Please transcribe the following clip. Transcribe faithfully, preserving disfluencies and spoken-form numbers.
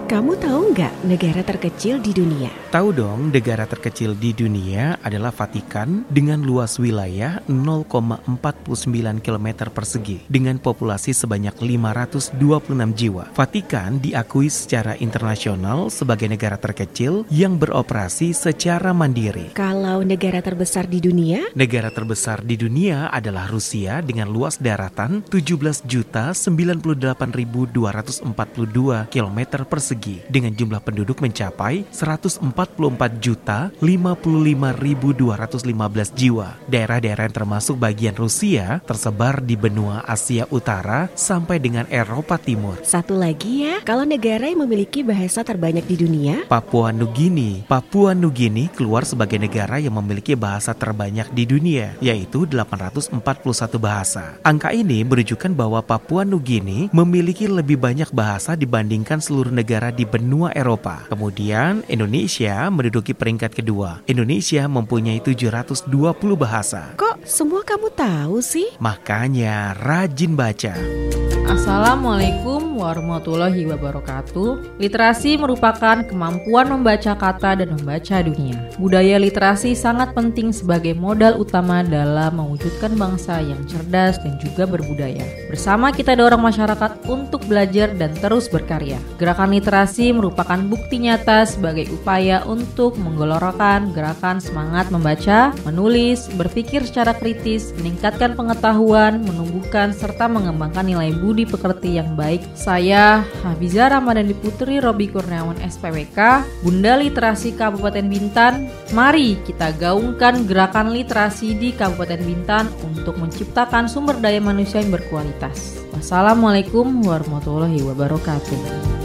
Kamu tahu nggak negara terkecil di dunia? Tahu dong, negara terkecil di dunia adalah Vatikan dengan luas wilayah nol koma empat sembilan kilometer persegi dengan populasi sebanyak lima ratus dua puluh enam jiwa. Vatikan diakui secara internasional sebagai negara terkecil yang beroperasi secara mandiri. Kalau negara terbesar di dunia? Negara terbesar di dunia adalah Rusia dengan luas daratan tujuh belas juta sembilan puluh delapan ribu dua ratus empat puluh dua kilometer persegi dengan jumlah penduduk mencapai seratus empat puluh empat juta lima puluh lima ribu dua ratus lima belas jiwa. Daerah-daerah yang termasuk bagian Rusia tersebar di benua Asia Utara sampai dengan Eropa Timur. Satu lagi ya, kalau negara yang memiliki bahasa terbanyak di dunia? Papua Nugini. Papua Nugini keluar sebagai negara yang memiliki bahasa terbanyak di dunia, yaitu delapan ratus empat puluh satu bahasa. Angka ini menunjukkan bahwa Papua Nugini memiliki lebih banyak bahasa dibandingkan seluruh negara di benua Eropa. Kemudian Indonesia menduduki peringkat kedua. Indonesia mempunyai tujuh ratus dua puluh bahasa. Kok semua kamu tahu sih? Makanya rajin baca. Assalamualaikum warahmatullahi wabarakatuh. Literasi merupakan kemampuan membaca kata dan membaca dunia. Budaya literasi sangat penting sebagai modal utama dalam mewujudkan bangsa yang cerdas dan juga berbudaya. Bersama kita dorong masyarakat untuk belajar dan terus berkarya. Gerakan literasi merupakan bukti nyata sebagai upaya untuk menggelorkan gerakan semangat membaca, menulis, berpikir secara kritis, meningkatkan pengetahuan, menumbuhkan serta mengembangkan nilai budi pekerti yang baik. Saya Hafizah Ramadhani Putri Robi Kurniawan S P W K, Bunda Literasi Kabupaten Bintan. Mari kita gaungkan gerakan literasi di Kabupaten Bintan untuk menciptakan sumber daya manusia yang berkualitas. Wassalamualaikum warahmatullahi wabarakatuh.